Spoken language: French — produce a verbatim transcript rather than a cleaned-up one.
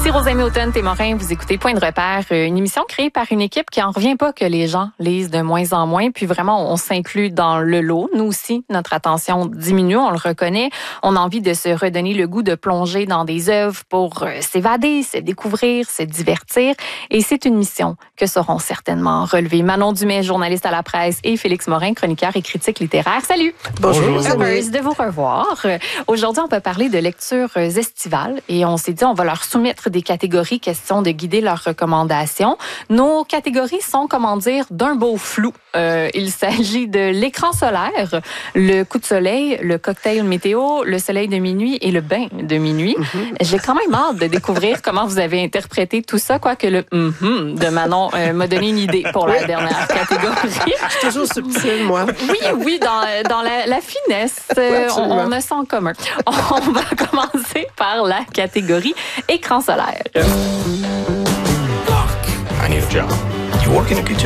Ici Rosemée Automne-Témorin, vous écoutez Point de repère, une émission créée par une équipe qui en revient pas que les gens lisent de moins en moins, puis vraiment on s'inclut dans le lot. Nous aussi, notre attention diminue, on le reconnaît. On a envie de se redonner le goût de plonger dans des œuvres pour s'évader, se découvrir, se divertir. Et c'est une mission que sauront certainement relever Manon Dumais, journaliste à la presse, et Félix Morin, chroniqueur et critique littéraire. Salut! Bonjour! Heureuse de vous revoir. Aujourd'hui, on peut parler de lectures estivales et on s'est dit on va leur soumettre des catégories, question de guider leurs recommandations. Nos catégories sont, comment dire, d'un beau flou. Euh, il s'agit de l'écran solaire, le coup de soleil, le cocktail météo, le soleil de minuit et le bain de minuit. Mm-hmm. J'ai quand même hâte de découvrir comment vous avez interprété tout ça, quoique le mm-hmm de Manon euh, m'a donné une idée pour la dernière catégorie. Je suis toujours subtile, moi. Oui, oui, dans, dans la, la finesse, euh, on, on a ça en commun. On va commencer par la catégorie écran solaire. I need a job. You work in a kitchen?